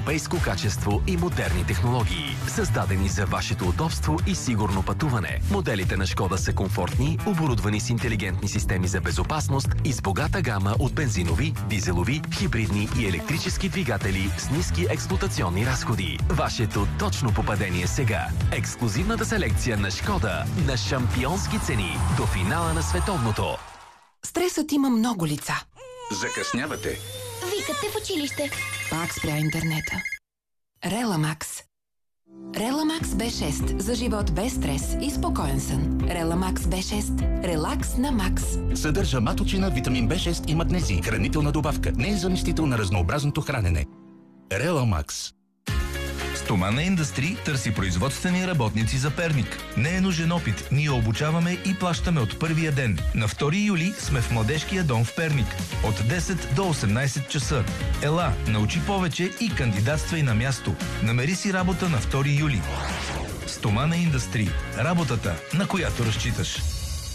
европейско качество и модерни технологии, създадени за вашето удобство и сигурно пътуване. Моделите на Шкода са комфортни, оборудвани с интелигентни системи за безопасност и с богата гама от бензинови, дизелови, хибридни и електрически двигатели с ниски експлоатационни разходи. Вашето точно попадение сега. Ексклузивната селекция на Шкода на шампионски цени до финала на световното. Стресът има много лица. Закъснявате. Викате в училище. Пак спря интернета. Реламакс. Реламакс B6 за живот без стрес и спокоен сън. Реламакс B6. Релакс на макс. Съдържа маточина, витамин B6 и магнезий. Хранителна добавка. Не е заместител на разнообразното хранене. Реламакс. Стомана Индъстри търси производствени работници за Перник. Не е нужен опит. Ние обучаваме и плащаме от първия ден. На 2 юли сме в Младежкия дом в Перник. От 10 до 18 часа. Ела, научи повече и кандидатствай на място. Намери си работа на 2 юли. Стомана Индъстри. Работата, на която разчиташ.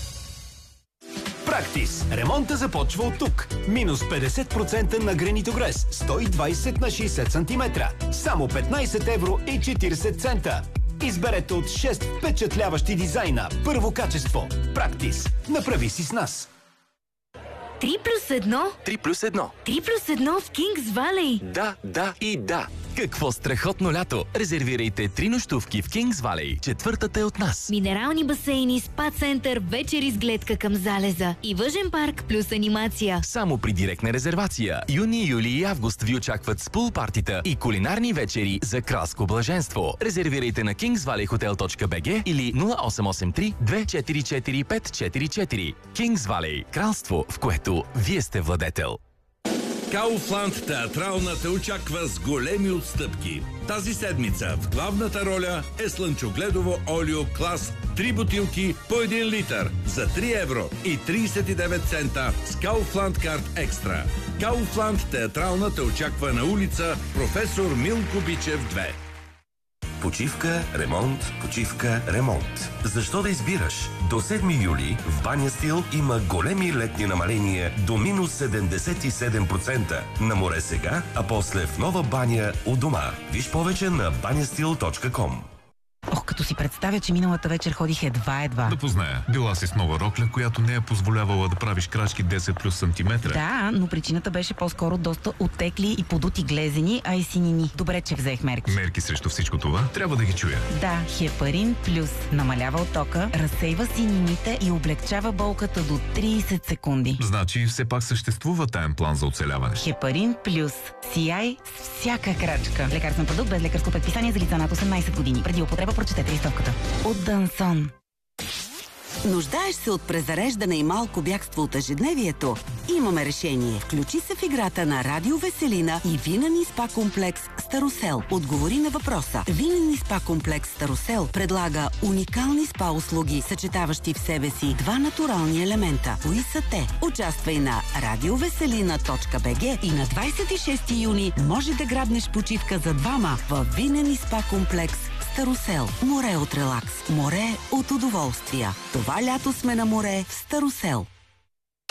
Практис. Ремонта започва от тук. Минус 50% на гранитогрес. 120 на 60 см. Само 15 евро и 40 цента. Изберете от 6 впечатляващи дизайна. Първо качество. Практис. Направи си с нас. 3+1? 3+1. 3+1 в Кингс Валей. Да и да. Какво страхотно лято! Резервирайте 3 нощувки в Кингс Валей. Четвъртата е от нас. Минерални басейни, спа център, вечери с гледка към залеза и въжен парк плюс анимация. Само при директна резервация. Юни, юли и август ви очакват с пул партита и кулинарни вечери за кралско блаженство. Резервирайте на kingsvalleyhotel.bg или 0883 244 544. Кингс Валей. Кралство, в което вие сте владетел. Кауфланд театрална те очаква с големи отстъпки. Тази седмица в главната роля е слънчогледово олио клас 3 бутилки по 1 литър за 3 евро и 39 цента с Кауфланд карт екстра. Кауфланд театрална те очаква на улица Професор Милко Бичев 2. Почивка, ремонт, почивка, ремонт. Защо да избираш? До 7 юли в Баня Стил има големи летни намаления до минус 77%. На море сега, а после в нова баня у дома. Виж повече на banystil.com. Ох, като си представя, че миналата вечер ходих едва. Да позная. Била си с нова рокля, която не е позволявала да правиш крачки 10 плюс сантиметра. Да, но причината беше по-скоро доста оттекли и подути глезени, а и синини. Добре, че взех мерки. Мерки срещу всичко това? Трябва да ги чуя. Да, Хепарин плюс намалява оттока, разсейва синините и облегчава болката до 30 секунди. Значи все пак съществува таен план за оцеляване. Хепарин плюс. Сияй с всяка крачка. Лекарствен продукт без лекарско предписание за лица над 18 години. Преди употреба прочетете листовката. От Дансон. Нуждаеш се от презареждане и малко бягство от ежедневието? Имаме решение. Включи се в играта на Радио Веселина и винен спа комплекс Старосел. Отговори на въпроса. Винен спа комплекс Старосел предлага уникални спа услуги, съчетаващи в себе си два натурални елемента. Кои са те? Участвай на radiovеселина.bg и на 26 юни може да грабнеш почивка за двама в винен спа комплекс Старосел. Море от релакс. Море от удоволствия. Това лято сме на море в Старосел.